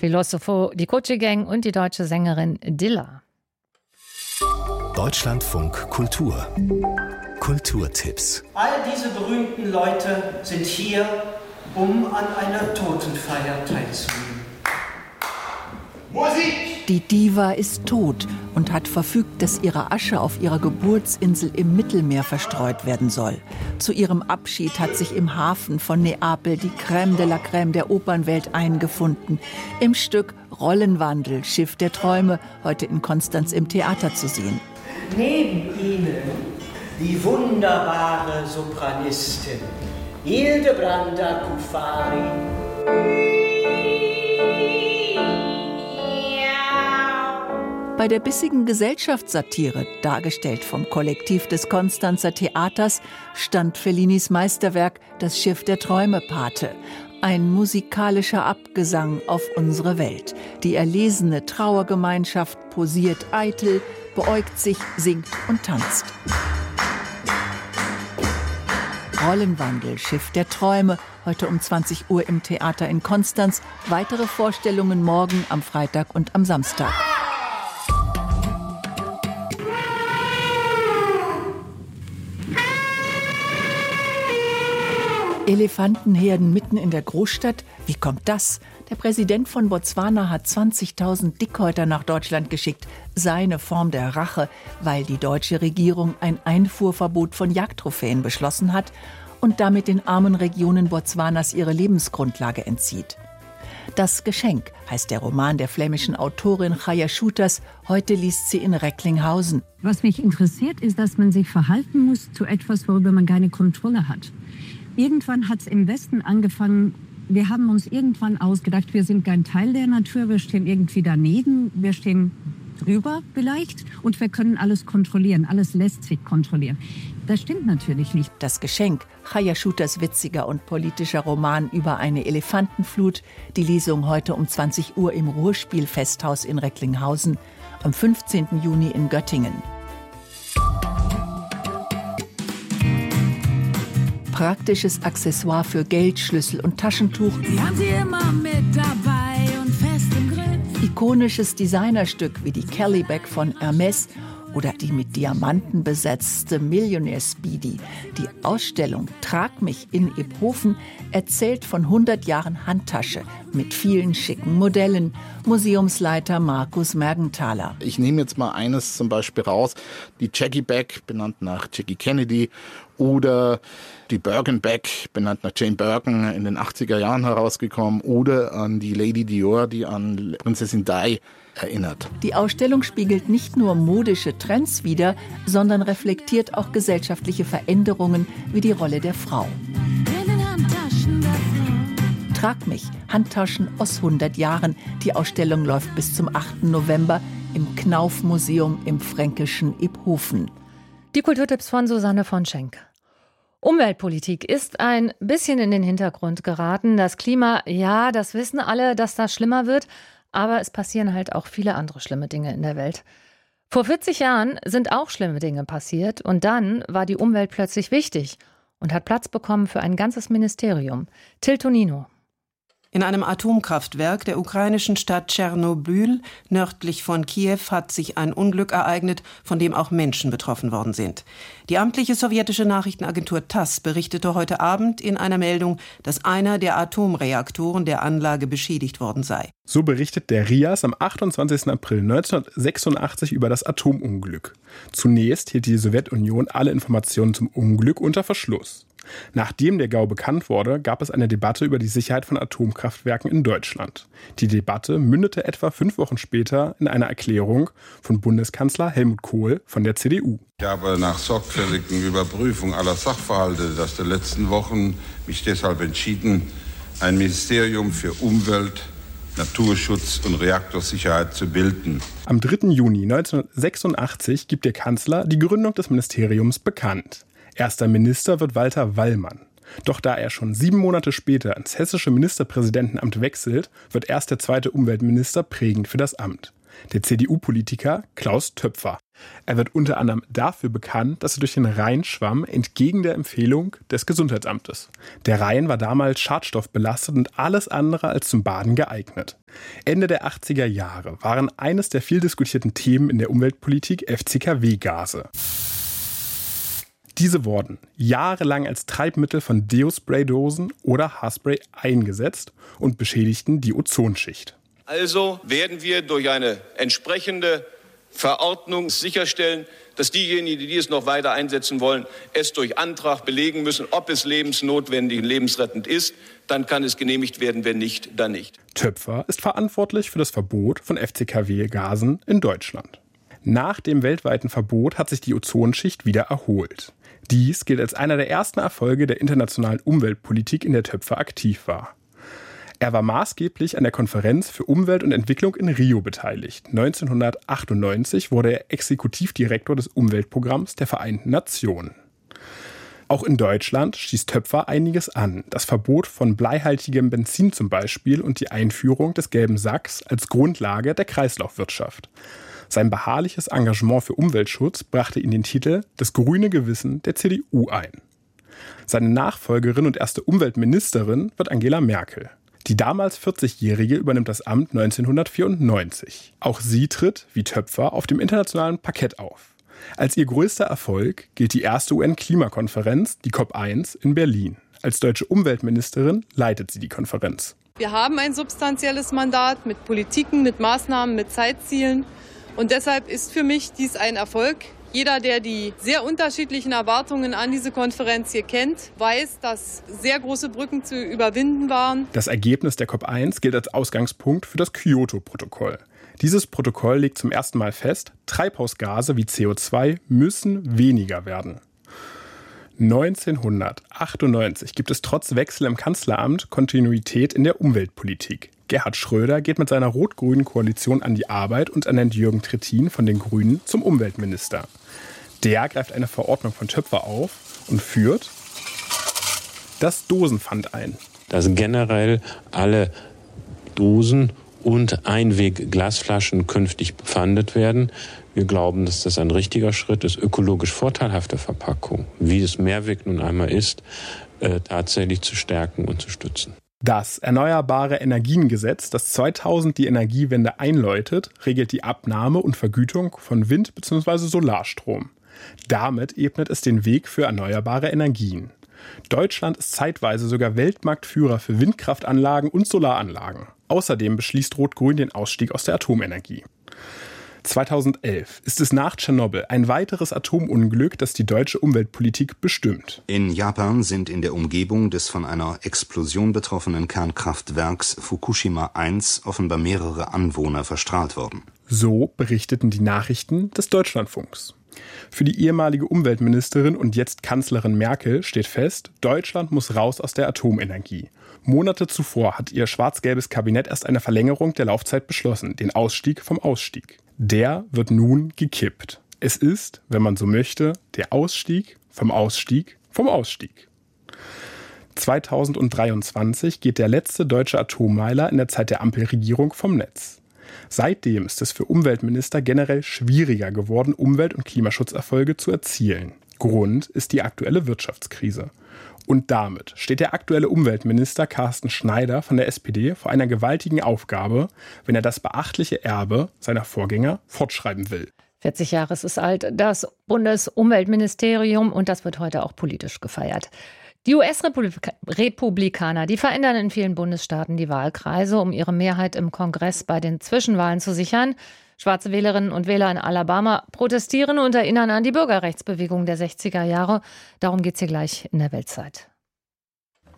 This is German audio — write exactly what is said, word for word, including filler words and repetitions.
Filosofo, die Kochi Gang und die deutsche Sängerin Dilla. Deutschlandfunk Kultur. Kulturtipps. All diese berühmten Leute sind hier, um an einer Totenfeier teilzunehmen. Musik! Die Diva ist tot und hat verfügt, dass ihre Asche auf ihrer Geburtsinsel im Mittelmeer verstreut werden soll. Zu ihrem Abschied hat sich im Hafen von Neapel die Crème de la Crème der Opernwelt eingefunden. Im Stück Rollenwandel, Schiff der Träume, heute in Konstanz im Theater zu sehen. Neben ihnen die wunderbare Sopranistin Hildebranda Cufari. Bei der bissigen Gesellschaftssatire, dargestellt vom Kollektiv des Konstanzer Theaters, stand Fellinis Meisterwerk Das Schiff der Träume Pate. Ein musikalischer Abgesang auf unsere Welt. Die erlesene Trauergemeinschaft posiert eitel, beäugt sich, singt und tanzt. Rollenwandel, Schiff der Träume, heute um zwanzig Uhr im Theater in Konstanz. Weitere Vorstellungen morgen am Freitag und am Samstag. Elefantenherden mitten in der Großstadt? Wie kommt das? Der Präsident von Botswana hat zwanzigtausend Dickhäuter nach Deutschland geschickt. Seine Form der Rache, weil die deutsche Regierung ein Einfuhrverbot von Jagdtrophäen beschlossen hat und damit den armen Regionen Botswanas ihre Lebensgrundlage entzieht. Das Geschenk heißt der Roman der flämischen Autorin Chaya Schuters. Heute liest sie in Recklinghausen. Was mich interessiert, ist, dass man sich verhalten muss zu etwas, worüber man keine Kontrolle hat. Irgendwann hat es im Westen angefangen, wir haben uns irgendwann ausgedacht, wir sind kein Teil der Natur, wir stehen irgendwie daneben, wir stehen drüber vielleicht und wir können alles kontrollieren, alles lässt sich kontrollieren. Das stimmt natürlich nicht. Das Geschenk, Chaya Schuters witziger und politischer Roman über eine Elefantenflut. Die Lesung heute um zwanzig Uhr im Ruhrspielfesthaus in Recklinghausen, am fünfzehnten Juni in Göttingen. Praktisches Accessoire für Geld, Schlüssel und Taschentuch. Die haben sie immer mit dabei und fest im Griff. Ikonisches Designerstück wie die Kelly Bag von Hermes oder die mit Diamanten besetzte Millionaire Speedy. Die Ausstellung Trag mich in Iphofen erzählt von hundert Jahren Handtasche mit vielen schicken Modellen. Museumsleiter Markus Mergenthaler. Ich nehme jetzt mal eines zum Beispiel raus, die Jackie Bag, benannt nach Jackie Kennedy, oder die Birkin Bag, benannt nach Jane Birkin, in den achtziger Jahren herausgekommen, oder an die Lady Dior, die an Prinzessin Di erinnert. Die Ausstellung spiegelt nicht nur modische Trends wider, sondern reflektiert auch gesellschaftliche Veränderungen wie die Rolle der Frau. Trag mich, Handtaschen aus hundert Jahren. Die Ausstellung läuft bis zum achten November im Knauf-Museum im fränkischen Iphofen. Die Kulturtipps von Susanne von Schenk. Umweltpolitik ist ein bisschen in den Hintergrund geraten. Das Klima, ja, das wissen alle, dass das schlimmer wird. Aber es passieren halt auch viele andere schlimme Dinge in der Welt. Vor vierzig Jahren sind auch schlimme Dinge passiert. Und dann war die Umwelt plötzlich wichtig und hat Platz bekommen für ein ganzes Ministerium. Till Tonino. In einem Atomkraftwerk der ukrainischen Stadt Tschernobyl, nördlich von Kiew, hat sich ein Unglück ereignet, von dem auch Menschen betroffen worden sind. Die amtliche sowjetische Nachrichtenagentur TASS berichtete heute Abend in einer Meldung, dass einer der Atomreaktoren der Anlage beschädigt worden sei. So berichtet der R I A S am achtundzwanzigsten April neunzehnhundertsechsundachtzig über das Atomunglück. Zunächst hielt die Sowjetunion alle Informationen zum Unglück unter Verschluss. Nachdem der Gau bekannt wurde, gab es eine Debatte über die Sicherheit von Atomkraftwerken in Deutschland. Die Debatte mündete etwa fünf Wochen später in einer Erklärung von Bundeskanzler Helmut Kohl von der C D U. Ich habe nach sorgfältigen Überprüfung aller Sachverhalte der letzten Wochen mich deshalb entschieden, ein Ministerium für Umwelt, Naturschutz und Reaktorsicherheit zu bilden. Am dritten Juni neunzehnhundertsechsundachtzig gibt der Kanzler die Gründung des Ministeriums bekannt. Erster Minister wird Walter Wallmann. Doch da er schon sieben Monate später ins hessische Ministerpräsidentenamt wechselt, wird erst der zweite Umweltminister prägend für das Amt. der C D U-Politiker Klaus Töpfer. Er wird unter anderem dafür bekannt, dass er durch den Rhein schwamm, entgegen der Empfehlung des Gesundheitsamtes. Der Rhein war damals schadstoffbelastet und alles andere als zum Baden geeignet. Ende der achtziger Jahre waren eines der viel diskutierten Themen in der Umweltpolitik F C K W-Gase. Diese wurden jahrelang als Treibmittel von Deo-Spray-Dosen oder Haarspray eingesetzt und beschädigten die Ozonschicht. Also werden wir durch eine entsprechende Verordnung sicherstellen, dass diejenigen, die dies noch weiter einsetzen wollen, es durch Antrag belegen müssen, ob es lebensnotwendig und lebensrettend ist. Dann kann es genehmigt werden, wenn nicht, dann nicht. Töpfer ist verantwortlich für das Verbot von F C K W-Gasen in Deutschland. Nach dem weltweiten Verbot hat sich die Ozonschicht wieder erholt. Dies gilt als einer der ersten Erfolge der internationalen Umweltpolitik, in der Töpfer aktiv war. Er war maßgeblich an der Konferenz für Umwelt und Entwicklung in Rio beteiligt. neunzehnhundertachtundneunzig wurde er Exekutivdirektor des Umweltprogramms der Vereinten Nationen. Auch in Deutschland stieß Töpfer einiges an. Das Verbot von bleihaltigem Benzin zum Beispiel und die Einführung des gelben Sacks als Grundlage der Kreislaufwirtschaft. Sein beharrliches Engagement für Umweltschutz brachte ihm den Titel »Das grüne Gewissen« der C D U ein. Seine Nachfolgerin und erste Umweltministerin wird Angela Merkel. Die damals vierzigjährige übernimmt das Amt neunzehnhundertvierundneunzig. Auch sie tritt, wie Töpfer, auf dem internationalen Parkett auf. Als ihr größter Erfolg gilt die erste U N-Klimakonferenz, die COP eins, in Berlin. Als deutsche Umweltministerin leitet sie die Konferenz. Wir haben ein substanzielles Mandat mit Politiken, mit Maßnahmen, mit Zeitzielen. Und deshalb ist für mich dies ein Erfolg. Jeder, der die sehr unterschiedlichen Erwartungen an diese Konferenz hier kennt, weiß, dass sehr große Brücken zu überwinden waren. Das Ergebnis der COP eins gilt als Ausgangspunkt für das Kyoto-Protokoll. Dieses Protokoll legt zum ersten Mal fest, Treibhausgase wie C O zwei müssen weniger werden. neunzehnhundertachtundneunzig gibt es trotz Wechsel im Kanzleramt Kontinuität in der Umweltpolitik. Gerhard Schröder geht mit seiner rot-grünen Koalition an die Arbeit und ernennt Jürgen Trittin von den Grünen zum Umweltminister. Der greift eine Verordnung von Töpfer auf und führt das Dosenpfand ein. Dass generell alle Dosen und Einweg-Glasflaschen künftig bepfandet werden. Wir glauben, dass das ein richtiger Schritt ist, ökologisch vorteilhafte Verpackung, wie es Mehrweg nun einmal ist, äh, tatsächlich zu stärken und zu stützen. Das Erneuerbare Energiengesetz, das zweitausend die Energiewende einläutet, regelt die Abnahme und Vergütung von Wind- bzw. Solarstrom. Damit ebnet es den Weg für erneuerbare Energien. Deutschland ist zeitweise sogar Weltmarktführer für Windkraftanlagen und Solaranlagen. Außerdem beschließt Rot-Grün den Ausstieg aus der Atomenergie. zweitausendelf ist es nach Tschernobyl ein weiteres Atomunglück, das die deutsche Umweltpolitik bestimmt. In Japan sind in der Umgebung des von einer Explosion betroffenen Kernkraftwerks Fukushima eins offenbar mehrere Anwohner verstrahlt worden. So berichteten die Nachrichten des Deutschlandfunks. Für die ehemalige Umweltministerin und jetzt Kanzlerin Merkel steht fest, Deutschland muss raus aus der Atomenergie. Monate zuvor hat ihr schwarz-gelbes Kabinett erst eine Verlängerung der Laufzeit beschlossen, den Ausstieg vom Ausstieg. Der wird nun gekippt. Es ist, wenn man so möchte, der Ausstieg vom Ausstieg vom Ausstieg. zweitausenddreiundzwanzig geht der letzte deutsche Atommeiler in der Zeit der Ampelregierung vom Netz. Seitdem ist es für Umweltminister generell schwieriger geworden, Umwelt- und Klimaschutzerfolge zu erzielen. Grund ist die aktuelle Wirtschaftskrise. Und damit steht der aktuelle Umweltminister Carsten Schneider von der S P D vor einer gewaltigen Aufgabe, wenn er das beachtliche Erbe seiner Vorgänger fortschreiben will. vierzig Jahre ist es alt, das Bundesumweltministerium, und das wird heute auch politisch gefeiert. Die U S-Republikaner, die verändern in vielen Bundesstaaten die Wahlkreise, um ihre Mehrheit im Kongress bei den Zwischenwahlen zu sichern. Schwarze Wählerinnen und Wähler in Alabama protestieren und erinnern an die Bürgerrechtsbewegung der sechziger Jahre. Darum geht's hier gleich in der Weltzeit.